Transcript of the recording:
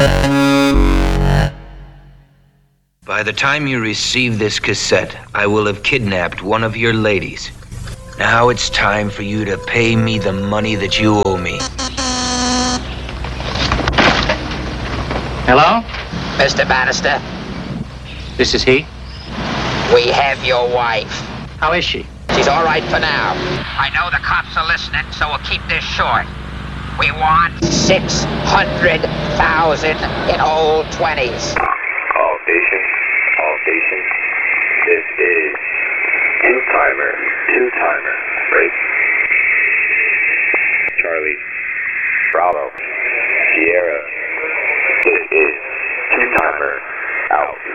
By the time you receive this cassette, I will have kidnapped one of your ladies. Now it's time for you to pay me the money that you owe me. Hello? Mr. Bannister, This is he? we have your wife. How is she? She's all right for now. I know the cops are listening, so we'll keep this short. We want 600,000 in old 20s. All stations. This is two-timer, break. Charlie, Bravo, Sierra. This is two-timer, out.